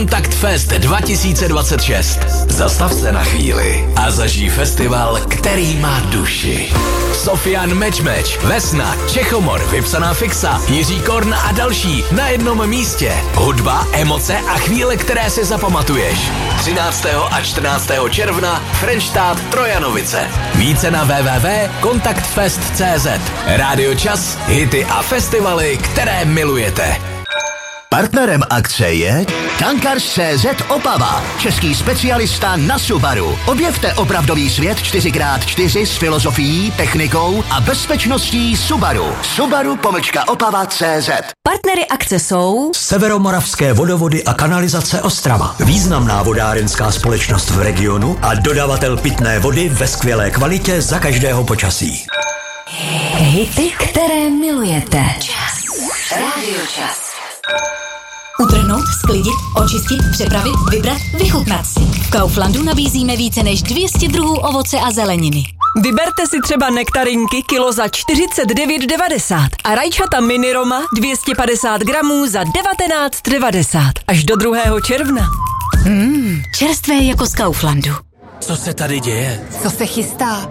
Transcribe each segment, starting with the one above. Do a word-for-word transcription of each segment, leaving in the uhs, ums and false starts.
Kontakt Fest dva tisíce dvacet šest. Zastav se na chvíli a zažij festival, který má duši. Sofian Match Match, Vesna, Čechomor, Vypsaná fixa, Jiří Korn a další na jednom místě. Hudba, emoce a chvíle, které si zapamatuješ. třináctého a čtrnáctého června Frenštát Trojanovice. Více na w w w tečka kontakt fest tečka c z. Rádio Čas, hity a festivaly, které milujete. Partnerem akce je Tankers tečka cé zet Opava, český specialista na Subaru. Objevte opravdový svět čtyři krát čtyři s filozofií, technikou a bezpečností Subaru. Subaru pomlčka Opava tečka cé zet. Partnery akce jsou Severomoravské vodovody a kanalizace Ostrava, významná vodárenská společnost v regionu a dodavatel pitné vody ve skvělé kvalitě za každého počasí. hity, které milujete. Čas. Rádio Čas. Utrhnout, sklidit, očistit, přepravit, vybrat, vychutnat si. V Kauflandu nabízíme více než dvě stě druhů ovoce a zeleniny. Vyberte si třeba nektarinky kilo za čtyřicet devět devadesát a rajčata mini Roma dvě stě padesát gramů za devatenáct devadesát. Až do druhého června. Mmm, čerstvé jako z Kauflandu. Co se tady děje? Co se chystá?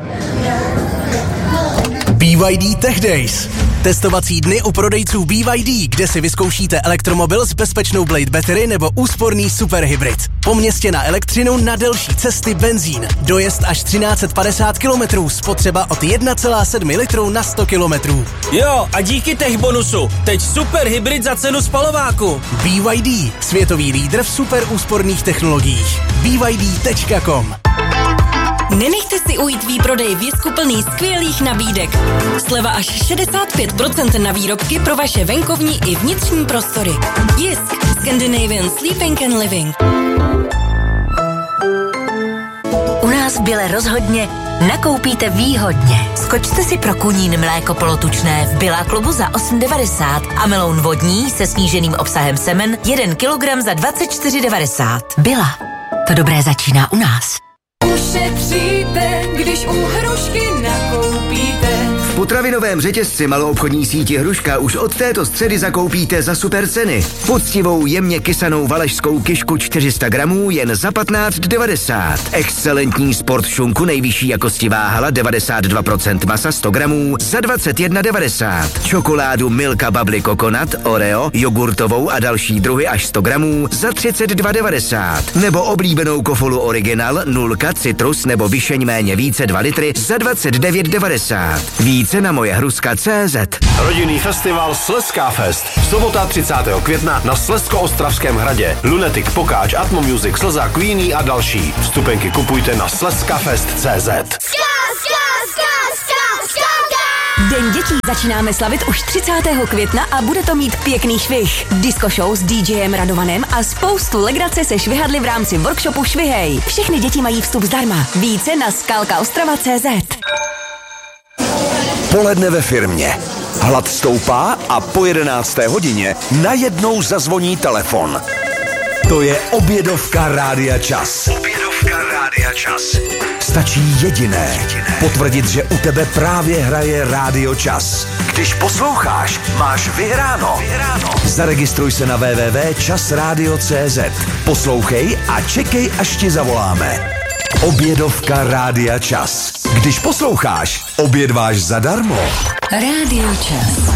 B Y D Tech Days. Testovací dny u prodejců B Y D, kde si vyzkoušíte elektromobil s bezpečnou Blade Battery nebo úsporný superhybrid. Po městě na elektřinu, na delší cesty benzín. Dojezd až třináct set padesát kilometrů, spotřeba od jedna celá sedm litru na sto kilometrů. Jo, a díky tech bonusu, teď superhybrid za cenu spalováku. B Y D, světový lídr v super úsporných technologiích. B Y D tečka com. Nenechte si ujít výprodej Vjesku plný skvělých nabídek. Sleva až šedesát pět procent na výrobky pro vaše venkovní i vnitřní prostory. Jisk, Scandinavian Sleeping and Living. U nás v Bile rozhodně nakoupíte výhodně. Skočte si pro kunín mléko polotučné v Billa klubu za osm devadesát a meloun vodní se sníženým obsahem semen jeden kilogram za dvacet čtyři devadesát. Billa. To dobré začíná u nás. Ušetříte, když u Hrušky nakoupíte. V potravinovém řetězci maloobchodní síti Hruška už od této středy zakoupíte za super ceny. Poctivou jemně kysanou valašskou kišku čtyři sta gramů jen za patnáct devadesát. Excelentní sport šunku nejvyšší jakosti váhala devadesát dva procent masa sto gramů za dvacet jedna devadesát. Čokoládu Milka Bubbly Coconut, Oreo, jogurtovou a další druhy až sto gramů za třicet dva devadesát. Nebo oblíbenou kofolu Original, nulka, citrus nebo vyšeň méně více dva litry za dvacet devět devadesát. Více na moje hruska tečka cé zet. Rodinný festival Slezská fest. Sobota třicátého května na Slezsko-Ostravském hradě. Lunatic, Pokáč, Atmo Music, Slza, Queenie a další. Vstupenky kupujte na slezskafest tečka cé zet. Den dětí začínáme slavit už třicátého května a bude to mít pěkný švih. Disco show s DJem Radovanem a spoustu legrace se švihadly v rámci workshopu Švihej. Všechny děti mají vstup zdarma. Více na skalka ostrava tečka cé zet. Poledne ve firmě. Hlad stoupá a po jedenácté hodině najednou zazvoní telefon. To je obědovka Rádia Čas. Obědovka Rádia Čas. Stačí jediné. Potvrdit, že u tebe právě hraje Rádio Čas. Když posloucháš, máš vyhráno. vyhráno. Zaregistruj se na w w w tečka čas radio tečka cé zet. Poslouchej a čekej, až ti zavoláme. Obědovka Rádia Čas. Když posloucháš, obědváš zadarmo. Rádio Čas.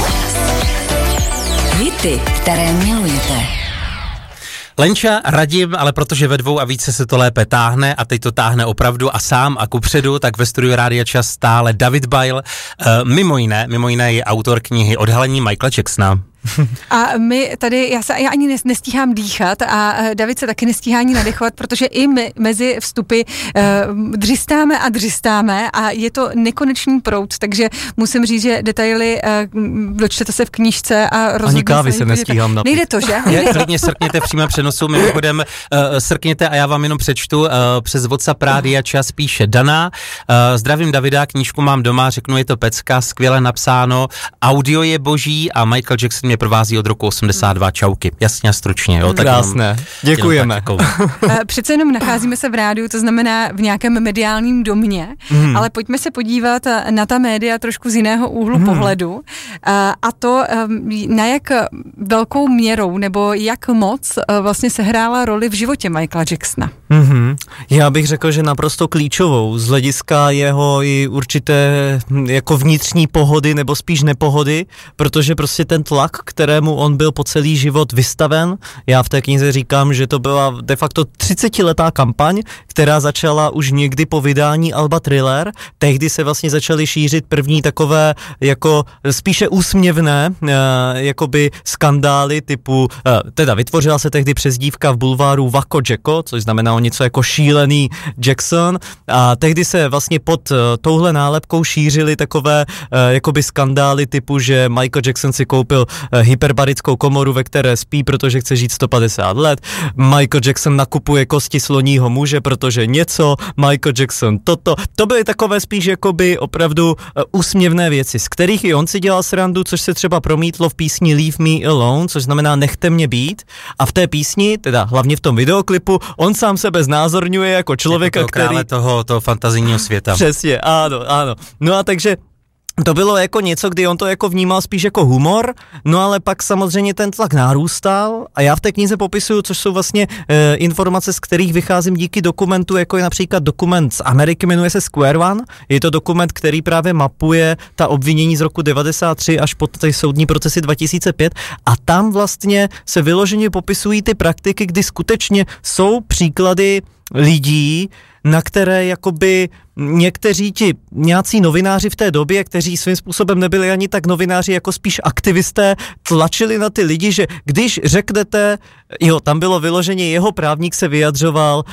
Hity, které milujete. Lenča, Radim, ale protože ve dvou a více se to lépe táhne a teď to táhne opravdu a sám a kupředu, tak ve studiu Rádia Čas stále David Bajl, uh, mimo jiné, mimo jiné je autor knihy Odhalení Michaela Jacksona. A my tady, já, se, já ani nestíhám dýchat a David se taky nestíhá ani nadechovat, protože i my mezi vstupy uh, dřistáme a dřistáme a je to nekonečný proud, takže musím říct, že detaily uh, dočtete se v knížce a rozhodně. Ani kávy se nestíhám napít. Nejde to, že? Je, klidně srkněte v přímém přenosu, mimochodem uh, srkněte a já vám jenom přečtu, uh, přes WhatsApp Rádia Čas píše Dana, uh, zdravím Davida, knížku mám doma, řeknu, je to pecka, skvěle napsáno, audio je boží a Michael Jackson mě provází od roku osmdesát dva. Čauky. Jasně a stručně. Jo? Tak krásné. Jenom, děkujeme. Jenom tak, jako... Přece jenom nacházíme se v rádiu, to znamená v nějakém mediálním domě, hmm. ale pojďme se podívat na ta média trošku z jiného úhlu hmm. pohledu. A to, na jak velkou měrou nebo jak moc vlastně sehrála roli v životě Michaela Jacksona. Mm-hmm. Já bych řekl, že naprosto klíčovou z hlediska jeho i určité jako vnitřní pohody nebo spíš nepohody, protože prostě ten tlak, kterému on byl po celý život vystaven, já v té knize říkám, že to byla de facto třicetiletá kampaň, která začala už někdy po vydání alba Thriller, tehdy se vlastně začaly šířit první takové jako spíše úsměvné uh, jakoby skandály typu, uh, teda vytvořila se tehdy přezdívka v bulváru Wacko Jacko, což znamená něco jako šílený Jackson, a tehdy se vlastně pod uh, touhle nálepkou šířily takové uh, jakoby skandály typu, že Michael Jackson si koupil uh, hyperbarickou komoru, ve které spí, protože chce žít sto padesát let, Michael Jackson nakupuje kosti sloního muže, protože něco, Michael Jackson toto, to byly takové spíš jakoby opravdu uh, úsměvné věci, z kterých i on si dělal srandu, což se třeba promítlo v písni Leave Me Alone, což znamená Nechte mě být, a v té písni, teda hlavně v tom videoklipu, on sám sebe znázorňuje jako člověka, jako který... toho, toho fantazijního světa. Přesně, ano, ano. No a takže to bylo jako něco, kdy on to jako vnímal spíš jako humor, no ale pak samozřejmě ten tlak narůstal a já v té knize popisuju, což jsou vlastně e, informace, z kterých vycházím díky dokumentu, jako je například dokument z Ameriky, jmenuje se Square One, je to dokument, který právě mapuje ta obvinění z roku devadesát tři až po ty soudní procesy dva tisíce pět a tam vlastně se vyloženě popisují ty praktiky, kdy skutečně jsou příklady lidí, na které jakoby někteří ti nějací novináři v té době, kteří svým způsobem nebyli ani tak novináři, jako spíš aktivisté, tlačili na ty lidi, že když řeknete, jo, tam bylo vyloženě, jeho právník se vyjadřoval uh,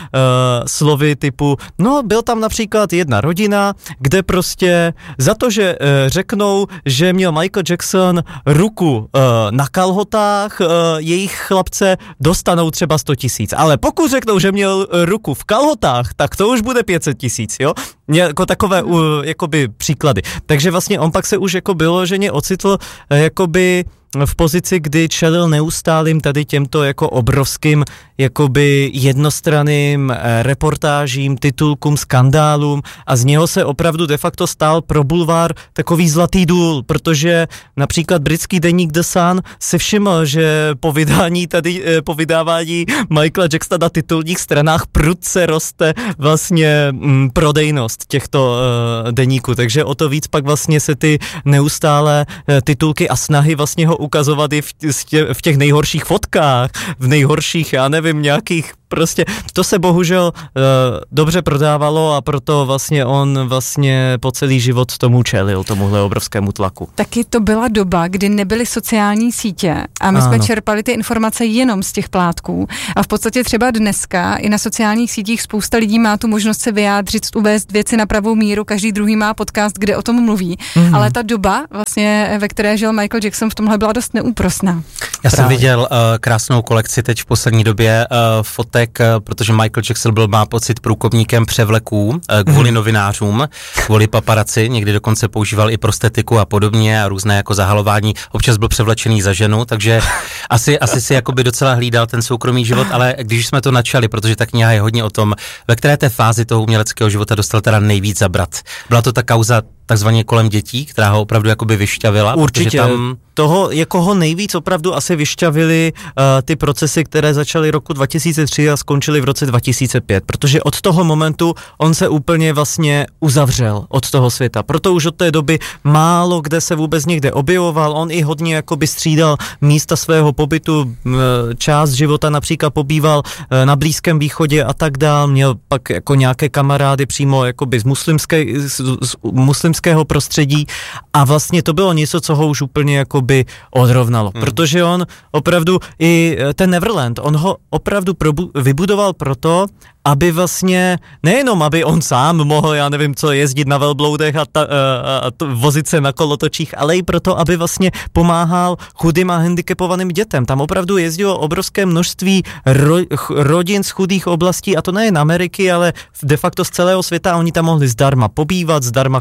slovy typu, no byl tam například jedna rodina, kde prostě za to, že uh, řeknou, že měl Michael Jackson ruku uh, na kalhotách, uh, jejich chlapce dostanou třeba sto tisíc, ale pokud řeknou, že měl ruku v kalhotách, tak to už bude pět set tisíc, jo? Jako takové uh, jakoby příklady. Takže vlastně on pak se už jako vyloženě ocitl jakoby v pozici, kdy čelil neustálým tady těmto jako obrovským jakoby jednostranným eh, reportážím, titulkům, skandálům a z něho se opravdu de facto stal pro bulvár takový zlatý důl, protože například britský deník The Sun si všiml, že po vydání tady, eh, po vydávání Michaela Jacksona na titulních stranách prudce roste vlastně mm, prodejnost těchto eh, deníků, takže o to víc pak vlastně se ty neustálé eh, titulky a snahy vlastně ho ukazovat i v, tě, v těch nejhorších fotkách, v nejhorších, já nevím, nějakých prostě, to se bohužel uh, dobře prodávalo a proto vlastně on vlastně po celý život tomu čelil, tomuhle obrovskému tlaku. Taky to byla doba, kdy nebyly sociální sítě a my ano. jsme čerpali ty informace jenom z těch plátků a v podstatě třeba dneska i na sociálních sítích spousta lidí má tu možnost se vyjádřit, uvést věci na pravou míru, každý druhý má podcast, kde o tom mluví, mm-hmm. ale ta doba vlastně, ve které žil Michael Jackson, v tomhle byla dost neúprosná. Já jsem Právě. viděl uh, krásnou kolekci teď v poslední době uh, fotek, uh, protože Michael Jackson byl, má pocit, průkopníkem převleků uh, kvůli mm. novinářům, kvůli paparaci, někdy dokonce používal i prostetiku a podobně a různé jako zahalování, občas byl převlečený za ženu, takže asi, asi si jakoby docela hlídal ten soukromý život, ale když jsme to načali, protože ta kniha je hodně o tom, ve které té fázi toho uměleckého života dostal teda nejvíc zabrat. Byla to ta kauza takzvaně kolem dětí, která ho opravdu jakoby vyšťavila. Určitě. Tam... Toho, jako ho nejvíc opravdu asi vyšťavili uh, ty procesy, které začaly roku dva tisíce tři a skončily v roce dva tisíce pět, protože od toho momentu on se úplně vlastně uzavřel od toho světa. Proto už od té doby málo kde se vůbec někde objevoval, on i hodně jakoby střídal místa svého pobytu, část života například pobýval na Blízkém východě a tak dál, měl pak jako nějaké kamarády přímo jakoby z muslimské, z, z muslimského prostředí a vlastně to bylo něco, co ho už úplně jako by odrovnalo, hmm. protože on opravdu i ten Neverland, on ho opravdu probu- vybudoval proto, aby vlastně, nejenom aby on sám mohl, já nevím co, jezdit na velbloudech a, ta, a, a to, vozit se na kolotočích, ale i proto, aby vlastně pomáhal chudým a handicapovaným dětem. Tam opravdu jezdilo obrovské množství ro, ch, rodin z chudých oblastí a to nejen Ameriky, ale de facto z celého světa, oni tam mohli zdarma pobývat, zdarma chodit do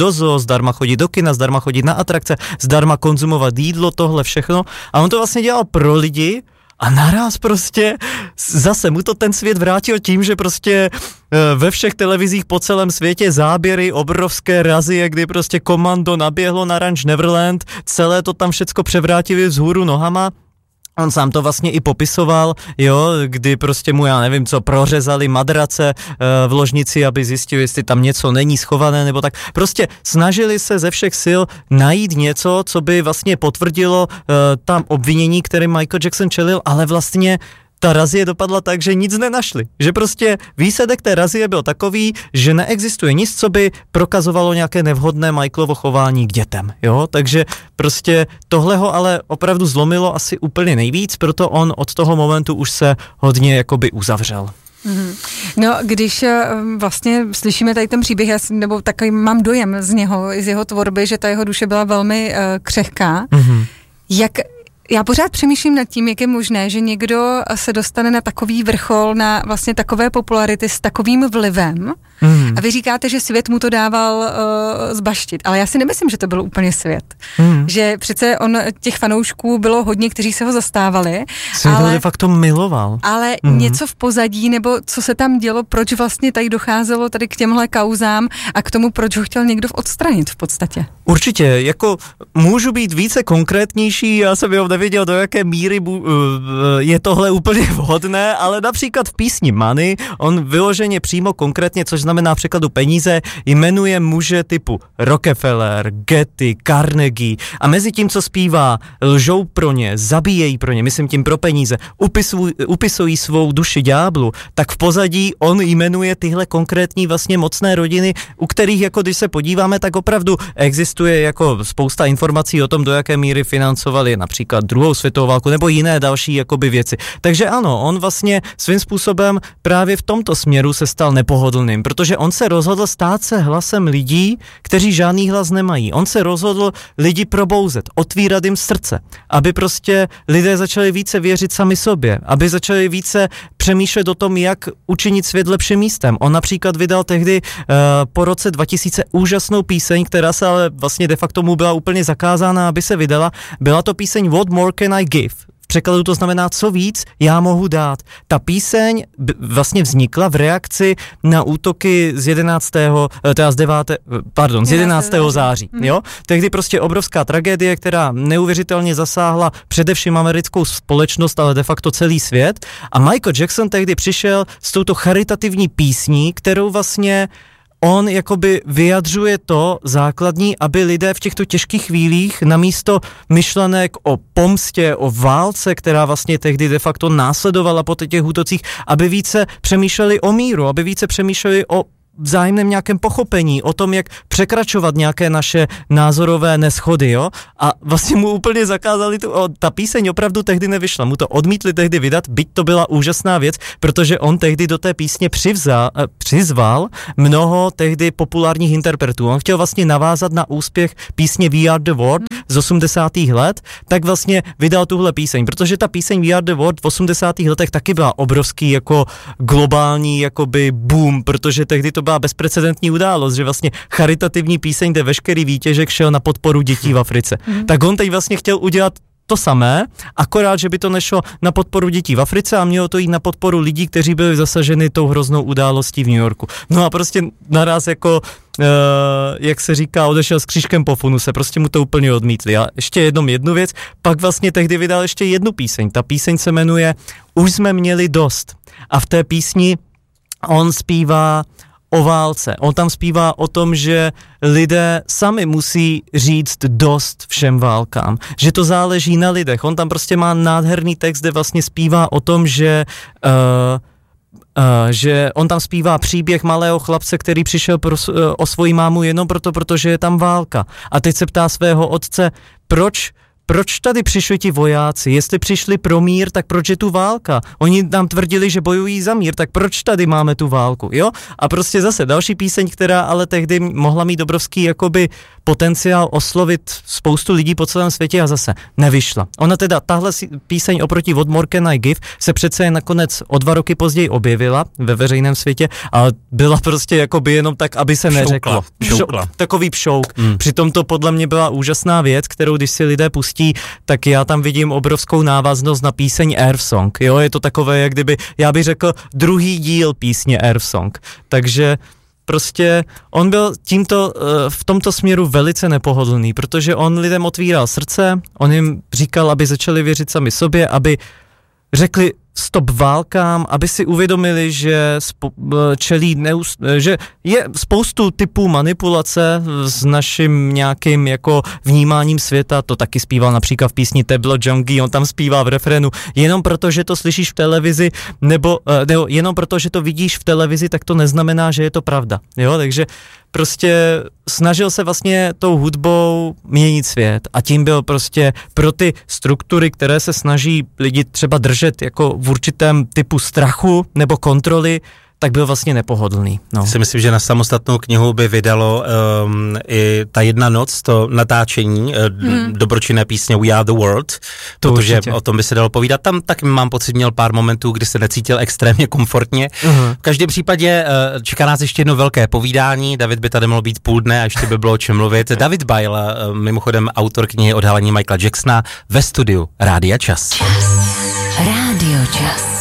do zoo, zdarma chodit do kina, zdarma chodit na atrakce, zdarma konzumovat jídlo, tohle všechno. A on to vlastně dělal pro lidi a naraz prostě zase mu to ten svět vrátil tím, že prostě ve všech televizích po celém světě záběry, obrovské razie, kdy prostě komando naběhlo na ranč Neverland, celé to tam všecko převrátili vzhůru nohama. On sám to vlastně i popisoval, jo, kdy prostě mu, já nevím co, prořezali madrace e, v ložnici, aby zjistili, jestli tam něco není schované, nebo tak. Prostě snažili se ze všech sil najít něco, co by vlastně potvrdilo e, tam obvinění, které Michael Jackson čelil, ale vlastně ta razie dopadla tak, že nic nenašli. Že prostě výsledek té razie byl takový, že neexistuje nic, co by prokazovalo nějaké nevhodné Michaelovo chování k dětem. Jo? Takže prostě tohle ho ale opravdu zlomilo asi úplně nejvíc, proto on od toho momentu už se hodně jakoby uzavřel. Mm-hmm. No, když vlastně slyšíme tady ten příběh, já, nebo takový mám dojem z něho, z jeho tvorby, že ta jeho duše byla velmi uh, křehká, mm-hmm. jak já pořád přemýšlím nad tím, jak je možné, že někdo se dostane na takový vrchol, na vlastně takové popularity s takovým vlivem mm. a vy říkáte, že svět mu to dával uh, zbaštit, ale já si nemyslím, že to byl úplně svět. Mm. Že přece on, těch fanoušků bylo hodně, kteří se ho zastávali. Svět ho de facto miloval. Ale mm. něco v pozadí, nebo co se tam dělo, proč vlastně tady docházelo tady k těmhle kauzám a k tomu, proč ho chtěl někdo odstranit v podstatě. Určitě, jako můžu být více konkrétnější, já jsem jeho nevěděl, do jaké míry bu, je tohle úplně vhodné, ale například v písni Money, on vyloženě přímo konkrétně, což znamená v překladu peníze, jmenuje muže typu Rockefeller, Getty, Carnegie a mezi tím, co zpívá, lžou pro ně, zabíjejí pro ně, myslím tím pro peníze, upisují, upisují svou duši ďáblu, tak v pozadí on jmenuje tyhle konkrétní vlastně mocné rodiny, u kterých, jako když se podíváme, tak opravdu existuje jako spousta informací o tom, do jaké míry financovali například druhou světovou válku nebo jiné další jakoby věci. Takže ano, on vlastně svým způsobem právě v tomto směru se stal nepohodlným, protože on se rozhodl stát se hlasem lidí, kteří žádný hlas nemají. On se rozhodl lidi probouzet, otvírat jim srdce, aby prostě lidé začali více věřit sami sobě, aby začali více přemýšlet o tom, jak učinit svět lepším místem. On například vydal tehdy uh, po roce dva tisíce úžasnou píseň, která se ale vlastně de facto mu byla úplně zakázána, aby se vydala. Byla to píseň What More Can I Give? V překladu to znamená, co víc já mohu dát. Ta píseň b- vlastně vznikla v reakci na útoky z jedenáctého teda z devátého pardon, z jedenáctého září. Jo? Tehdy prostě obrovská tragédie, která neuvěřitelně zasáhla především americkou společnost, ale de facto celý svět. A Michael Jackson tehdy přišel s touto charitativní písní, kterou vlastně on jakoby vyjadřuje to základní, aby lidé v těchto těžkých chvílích namísto myšlenek o pomstě, o válce, která vlastně tehdy de facto následovala po těch útocích, aby více přemýšleli o míru, aby více přemýšleli o vzájemném nějakém pochopení, o tom, jak překračovat nějaké naše názorové neschody, jo? A vlastně mu úplně zakázali tu, o, ta píseň opravdu tehdy nevyšla, mu to odmítli tehdy vydat, byť to byla úžasná věc, protože on tehdy do té písně přivzal, eh, přizval mnoho tehdy populárních interpretů. On chtěl vlastně navázat na úspěch písně We Are The World z osmdesátých let, tak vlastně vydal tuhle píseň, protože ta píseň We Are The World v osmdesátých letech taky byla obrovský jako globální jakoby boom, protože tehdy to byla bezprecedentní událost, že vlastně charitativní píseň, kde veškerý výtěžek šel na podporu dětí v Africe. Mm. Tak on teď vlastně chtěl udělat to samé, akorát, že by to nešlo na podporu dětí v Africe a mělo to jít na podporu lidí, kteří byli zasaženi tou hroznou událostí v New Yorku. No a prostě naraz jako Uh, jak se říká, odešel s křížkem po funuse, prostě mu to úplně odmítli. A ještě jednom jednu věc, pak vlastně tehdy vydal ještě jednu píseň. Ta píseň se jmenuje Už jsme měli dost. A v té písni on zpívá o válce. On tam zpívá o tom, že lidé sami musí říct dost všem válkám. Že to záleží na lidech. On tam prostě má nádherný text, kde vlastně zpívá o tom, že uh, Uh, že on tam zpívá příběh malého chlapce, který přišel pro, uh, o svoji mámu jenom proto, protože je tam válka. A teď se ptá svého otce, proč proč tady přišli ti vojáci? Jestli přišli pro mír, tak proč je tu válka? Oni nám tvrdili, že bojují za mír, tak proč tady máme tu válku, jo? A prostě zase další píseň, která ale tehdy mohla mít obrovský jakoby potenciál oslovit spoustu lidí po celém světě a zase nevyšla. Ona teda, tahle píseň oproti What More Can I Give se přece jen nakonec o dva roky později objevila ve veřejném světě a byla prostě jakoby jenom tak, aby se neřeklo. Pšoukla. Takový pšouk. Mm. Přitom to podle mě byla úžasná věc, kterou když si lidé pustí, tak já tam vidím obrovskou návaznost na píseň Earth Song. Jo, je to takové, jak kdyby, já bych řekl, druhý díl písně Earth Song. Takže prostě on byl tímto, v tomto směru velice nepohodlný, protože on lidem otvíral srdce, on jim říkal, aby začali věřit sami sobě, aby řekli stop válkám, aby si uvědomili, že spo, čelí neust, že je spoustu typů manipulace s naším nějakým jako vnímáním světa, to taky zpíval například v písni Teblo Jongi, on tam zpívá v refrénu, jenom proto, že to slyšíš v televizi, nebo, nebo jenom proto, že to vidíš v televizi, tak to neznamená, že je to pravda, jo, takže prostě snažil se vlastně tou hudbou měnit svět a tím byl prostě pro ty struktury, které se snaží lidi třeba držet jako v určitém typu strachu nebo kontroly, tak byl vlastně nepohodlný. No. Si myslím, že na samostatnou knihu by vydalo um, i ta jedna noc, to natáčení uh, hmm. dobročinné písně We Are the World, to protože určitě. O tom by se dalo povídat. Tam tak mám pocit, měl pár momentů, kdy se necítil extrémně komfortně. Uh-huh. V každém případě uh, čeká nás ještě jedno velké povídání. David by tady mohl být půl dne a ještě by bylo o čem mluvit. David Bile, uh, mimochodem autor knihy Odhalení Michaela Jacksona, ve studiu Rádia Čas. Čas. Rádio Čas.